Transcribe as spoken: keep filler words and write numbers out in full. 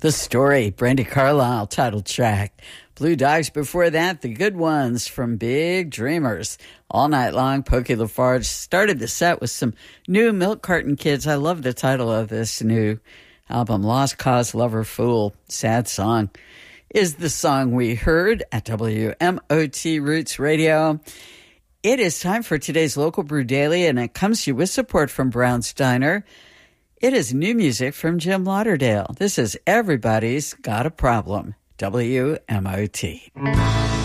The Story, Brandi Carlile, title track. Blue Dogs before that, The Good Ones from Big Dreamers. All night long, Pokey LaFarge started the set with some new Milk Carton Kids. I love the title of this new album, Lost Cause Lover Fool. Sad song is the song we heard at W M O T Roots Radio. It is time for today's Local Brew Daily, and it comes to you with support from Brown's Diner. It is new music from Jim Lauderdale. This is Everybody's Got a Problem, W M O T.